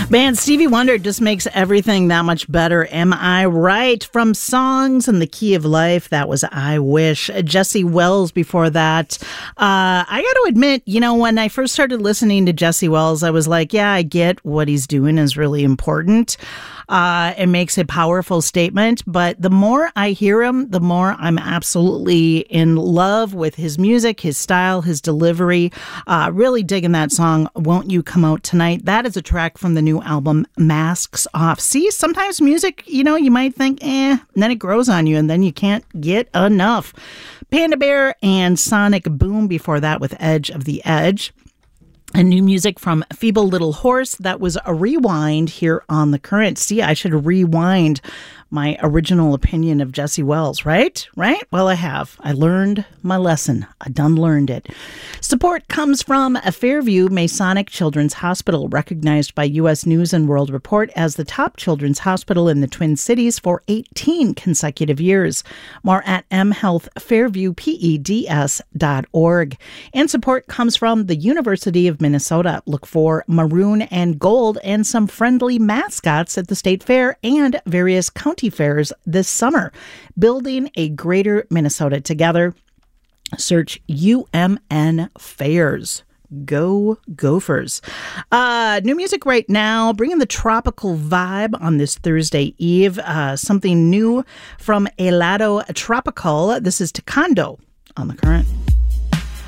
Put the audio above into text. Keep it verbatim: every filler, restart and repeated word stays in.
Man, Stevie Wonder just makes everything that much better. Am I right? From Songs and the Key of Life, that was I Wish. Jesse Wells before that. Uh, I got to admit, you know, when I first started listening to Jesse Wells, I was like, yeah, I get what he's doing is really important. Uh, it makes a powerful statement, but the more I hear him, the more I'm absolutely in love with his music, his style, his delivery. Uh, really digging that song, Won't You Come Out Tonight? That is a track from the new album, Masks Off. See, sometimes music, you know, you might think, eh, and then it grows on you, and then you can't get enough. Panda Bear and Sonic Boom before that with Edge of the Edge. And new music from Feeble Little Horse. That was a rewind here on The Current. See, I should rewind my original opinion of Jesse Wells, right? Right? Well, I have. I learned my lesson. I done learned it. Support comes from a Fairview Masonic Children's Hospital, recognized by U S News and World Report as the top children's hospital in the Twin Cities for eighteen consecutive years. More at m health fairview peds dot org. And support comes from the University of Minnesota. Look for maroon and gold and some friendly mascots at the state fair and various county fairs this summer. Building a greater Minnesota together. Search U M N Fairs. Go Gophers. Uh, new music right now, bringing the tropical vibe on this Thursday Eve. Uh, something new from Helado Tropical. This is Taekwondo on The Current.